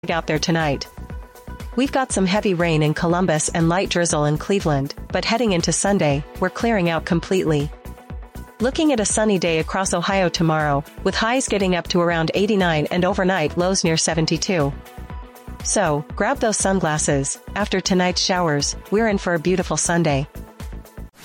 out there tonight. We've got some heavy rain in Columbus and light drizzle in Cleveland, but heading into Sunday, we're clearing out completely. Looking at a sunny day across Ohio tomorrow, with highs getting up to around 89 and overnight lows near 72. So, grab those sunglasses. After tonight's showers, we're in for a beautiful Sunday.